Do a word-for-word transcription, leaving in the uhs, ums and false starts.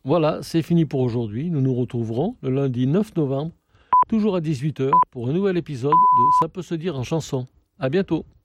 Voilà, c'est fini pour aujourd'hui. Nous nous retrouverons le lundi neuf novembre, toujours à dix-huit heures, pour un nouvel épisode de Ça peut se dire en chanson. À bientôt.